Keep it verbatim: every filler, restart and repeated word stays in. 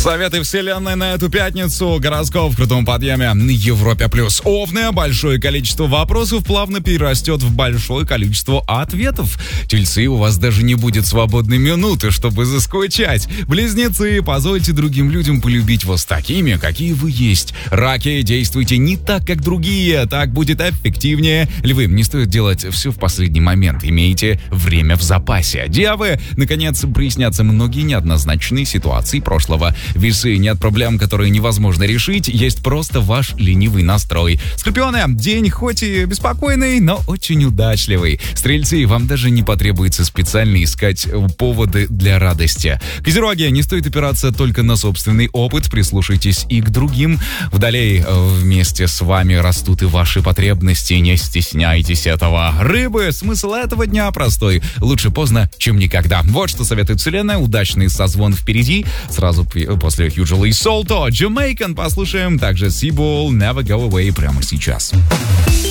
Советы вселенной на эту пятницу. Гороскоп в крутом подъеме на Европе плюс. Овны. Большое количество вопросов плавно перерастет в большое количество ответов. Тельцы, у вас даже не будет свободной минуты, чтобы заскучать. Близнецы. Позвольте другим людям полюбить вас такими, какие вы есть. Раки. Действуйте не так, как другие. Так будет эффективнее. Львы. Не стоит делать все в последний момент. Имейте время в запасе. Девы. Наконец, прояснятся многие неоднозначные ситуации прошлого. Весы. Нет проблем, которые невозможно решить, есть просто ваш ленивый настрой. Скорпионы. День хоть и беспокойный, но очень удачливый. Стрельцы. Вам даже не потребуется специально искать поводы для радости. Козероги. Не стоит опираться только на собственный опыт, прислушайтесь и к другим. Водолей. Вместе с вами растут и ваши потребности, не стесняйтесь этого. Рыбы. Смысл этого дня простой. Лучше поздно, чем никогда. Вот что советует вселенная. Удачный созвон впереди. Сразу после Usually Solto, Jamaican послушаем, также Seabull, Never Go Away прямо сейчас.